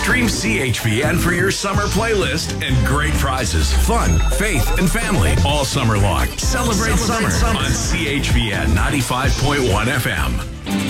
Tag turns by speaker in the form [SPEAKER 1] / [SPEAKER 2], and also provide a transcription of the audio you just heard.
[SPEAKER 1] Stream CHVN for your summer playlist and great prizes, fun, faith, and family all summer long. Celebrate summer on CHVN 95.1 FM.